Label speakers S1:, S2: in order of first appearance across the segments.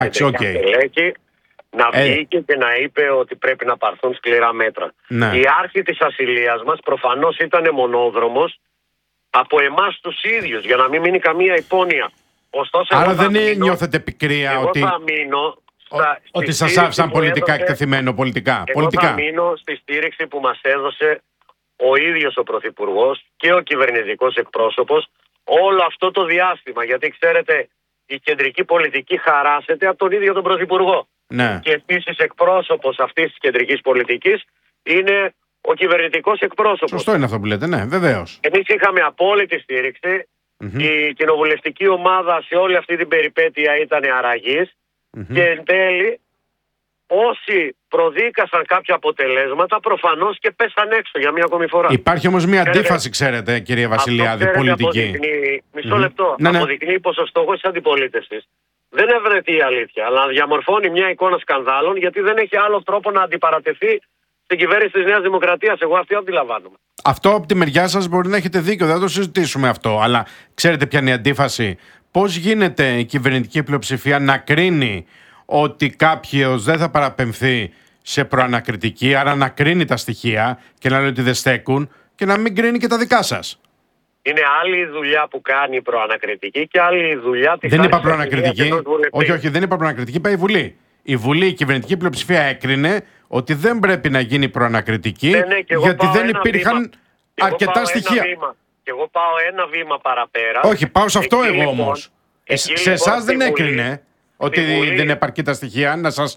S1: στελέχη να βγήκε και να είπε ότι πρέπει να πάρθουν σκληρά μέτρα.
S2: Ναι.
S1: Η άρση της ασυλίας μας προφανώς ήταν μονόδρομος από εμάς τους ίδιους, για να μην μείνει καμία υπόνοια. Ωστόσο,
S2: άρα δεν νιώθετε πικρία ότι σας άφησαν πολιτικά εκτεθειμένο πολιτικά.
S1: Εγώ θα μείνω στη στήριξη που μας έδωσε ο ίδιος ο Πρωθυπουργός και ο κυβερνητικός εκπρόσωπος όλο αυτό το διάστημα. Γιατί ξέρετε, η κεντρική πολιτική χαράσεται από τον ίδιο τον Πρωθυπουργό.
S2: Ναι.
S1: Και επίσης εκπρόσωπος αυτής της κεντρικής πολιτικής είναι ο κυβερνητικός εκπρόσωπος.
S2: Σωστό είναι αυτό που λέτε, ναι, βεβαίως.
S1: Εμείς είχαμε απόλυτη στήριξη. Η κοινοβουλευτική ομάδα σε όλη αυτή την περιπέτεια ήταν αραγής. Και εν τέλει, όσοι προδίκασαν κάποια αποτελέσματα προφανώς και πέσαν έξω για μία ακόμη φορά.
S2: Υπάρχει όμως μία αντίφαση, ξέρετε, κυρία Βασιλιάδη, πολιτική.
S1: Μισό λεπτό. Αποδεικνύει πως ο στόχος της αντιπολίτευσης δεν ευρετεί η αλήθεια, αλλά να διαμορφώνει μια εικόνα σκανδάλων, γιατί δεν έχει άλλο τρόπο να αντιπαρατεθεί στην κυβέρνηση της Νέας Δημοκρατίας. Εγώ αυτό αντιλαμβάνομαι.
S2: Αυτό από τη μεριά σας μπορεί να έχετε δίκιο, δεν θα το συζητήσουμε αυτό. Αλλά ξέρετε ποια είναι η αντίφαση? Πώς γίνεται η κυβερνητική πλειοψηφία να κρίνει ότι κάποιος δεν θα παραπεμφθεί σε προανακριτική, άρα να κρίνει τα στοιχεία και να λέει ότι δεν στέκουν, και να μην κρίνει και τα δικά σας?
S1: Είναι άλλη η δουλειά που κάνει η προανακριτική και άλλη η δουλειά της.
S2: Δεν είπα προανακριτική. Όχι, δεν είπα προανακριτική, είπα η Βουλή. Η Βουλή, η κυβερνητική πλειοψηφία έκρινε ότι δεν πρέπει να γίνει προανακριτική, γιατί δεν υπήρχαν αρκετά στοιχεία.
S1: Και εγώ πάω ένα βήμα παραπέρα.
S2: Όχι, πάω σε αυτό εγώ όμως. Σε εσάς δεν έκρινε ότι δεν επαρκεί τα στοιχεία να σας...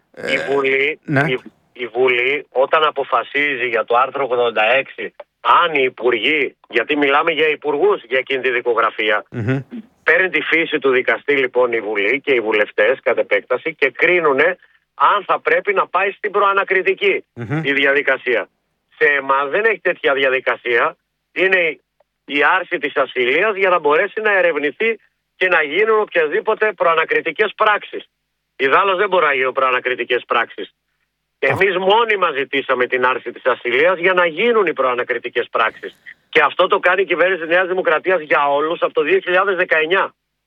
S1: Η Βουλή όταν αποφασίζει για το άρθρο 86, αν οι υπουργοί, γιατί μιλάμε για υπουργούς για εκείνη τη δικογραφία, παίρνει τη φύση του δικαστή λοιπόν η Βουλή και οι βουλευτές κατ' επέκταση και κρίνουν αν θα πρέπει να πάει στην προανακριτική η διαδικασία. Σε εμάς δεν έχει τέτοια διαδικασία. Είναι η άρση της ασυλίας για να μπορέσει να ερευνηθεί και να γίνουν οποιασδήποτε προανακριτικές πράξεις. Ιδάλλως δεν μπορεί να γίνουν προανακριτικές πράξεις. Εμείς μόνιμα ζητήσαμε την άρση της ασυλίας για να γίνουν οι προανακριτικές πράξεις. Και αυτό το κάνει η κυβέρνηση της Νέας Δημοκρατίας για όλους από το 2019.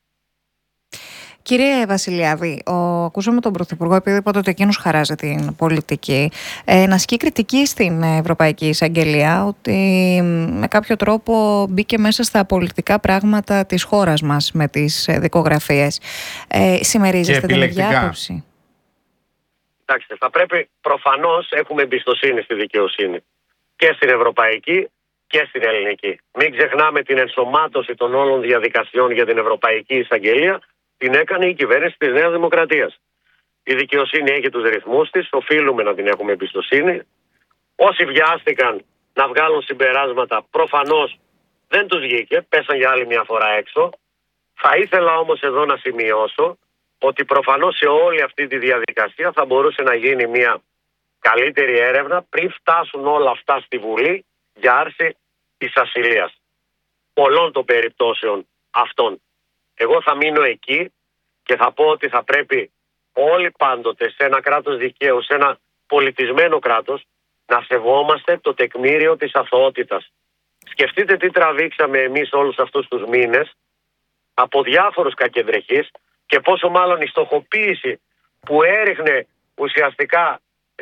S3: Κύριε Βασιλιάδη, ακούσαμε τον Πρωθυπουργό, επειδή είπατε ότι εκείνος χαράζει την πολιτική, να ασκεί κριτική στην Ευρωπαϊκή Εισαγγελία ότι με κάποιο τρόπο μπήκε μέσα στα πολιτικά πράγματα της χώρας μας με τις δικογραφίες. Συμμερίζεστε την ίδια άποψη?
S1: Κοιτάξτε, θα πρέπει, προφανώς έχουμε εμπιστοσύνη στη δικαιοσύνη και στην ευρωπαϊκή και στην ελληνική. Μην ξεχνάμε την ενσωμάτωση των όλων διαδικασιών για την Ευρωπαϊκή Εισαγγελία. Την έκανε η κυβέρνηση της Νέας Δημοκρατίας. Η δικαιοσύνη έχει τους ρυθμούς της, οφείλουμε να την έχουμε εμπιστοσύνη. Όσοι βιάστηκαν να βγάλουν συμπεράσματα, προφανώς δεν τους βγήκε, πέσαν για άλλη μια φορά έξω. Θα ήθελα όμως εδώ να σημειώσω ότι προφανώς σε όλη αυτή τη διαδικασία θα μπορούσε να γίνει μια καλύτερη έρευνα πριν φτάσουν όλα αυτά στη Βουλή για άρση της ασυλίας. Πολλών των περιπτώσεων αυτών. Εγώ θα μείνω εκεί και θα πω ότι θα πρέπει όλοι πάντοτε σε ένα κράτος δικαίου, σε ένα πολιτισμένο κράτος, να σεβόμαστε το τεκμήριο της αθωότητας. Σκεφτείτε τι τραβήξαμε εμείς όλους αυτούς τους μήνες από διάφορους κακεντρεχείς και πόσο μάλλον η στοχοποίηση που έριχνε ουσιαστικά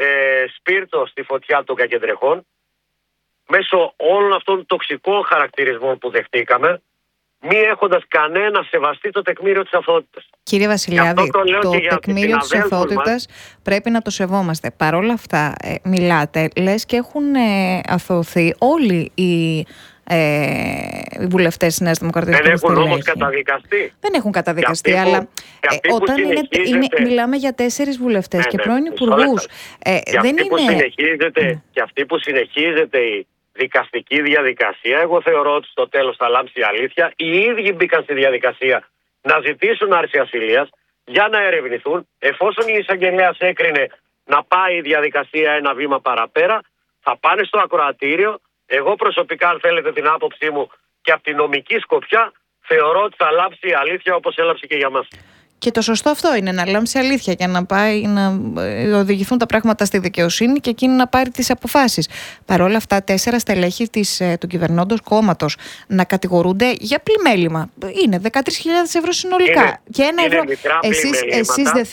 S1: σπίρτο στη φωτιά των κακεντρεχών μέσω όλων αυτών των τοξικών χαρακτηρισμών που δεχτήκαμε, μη έχοντας κανένα σεβαστεί το τεκμήριο της αθωότητας.
S3: Κύριε Βασιλιάδη, το τεκμήριο της αθωότητας πρέπει να το σεβόμαστε. Παρ' όλα αυτά μιλάτε, λες και έχουν αθωωωθεί όλοι οι βουλευτές της Νέας Δημοκρατίας.
S1: Δεν έχουν όμως καταδικαστεί.
S3: Δεν έχουν καταδικαστεί, αλλά όταν μιλάμε για 4 βουλευτές και πρώην υπουργούς, δεν είναι...
S1: Και αυτή που συνεχίζεται η δικαστική διαδικασία, εγώ θεωρώ ότι στο τέλος θα λάμψει η αλήθεια. Οι ίδιοι μπήκαν στη διαδικασία να ζητήσουν άρση ασυλίας για να ερευνηθούν. Εφόσον η εισαγγελέας έκρινε να πάει η διαδικασία ένα βήμα παραπέρα, θα πάνε στο ακροατήριο. Εγώ προσωπικά, αν θέλετε την άποψή μου και από τη νομική σκοπιά, θεωρώ ότι θα λάμψει η αλήθεια όπως έλαψε και για μας.
S3: Και το σωστό αυτό είναι, να λάμψει αλήθεια και να πάει να οδηγηθούν τα πράγματα στη δικαιοσύνη και εκείνη να πάρει τις αποφάσεις. Παρ' όλα αυτά, 4 στελέχη του κυβερνώντος κόμματος να κατηγορούνται για πλημέλημα. Είναι 13.000 ευρώ συνολικά.
S1: Είναι μικρά πλημελήματα.
S3: Εσείς δεν